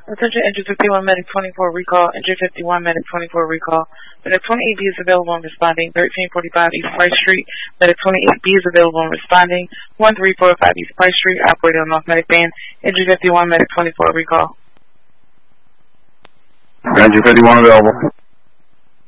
Attention, Engine 51, Medic 24 recall. Engine 51, Medic 24 recall. Medic 28B is available and responding. 1345 East Price Street. Medic 28B is available and responding. 1345 East Price Street. Operator on North Medic Band. Engine 51, Medic 24 recall. Engine 51 available.